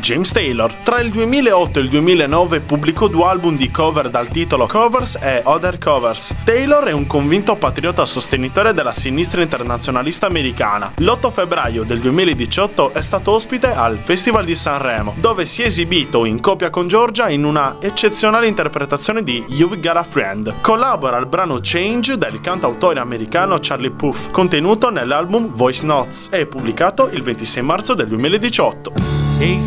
James Taylor. Tra il 2008 e il 2009 pubblicò 2 album di cover dal titolo Covers e Other Covers. Taylor è un convinto patriota sostenitore della sinistra internazionalista americana. L'8 febbraio del 2018 è stato ospite al Festival di Sanremo, dove si è esibito in coppia con Giorgia in una eccezionale interpretazione di You've Got a Friend. Collabora al brano Change del cantautore americano Charlie Puth, contenuto nell'album Voice Notes, e pubblicato il 26 marzo del 2018.